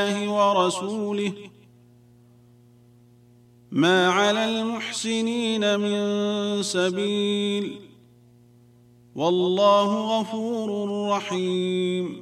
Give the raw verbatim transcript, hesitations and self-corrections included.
ورسوله ما على المحسنين من سبيل والله غفور رحيم.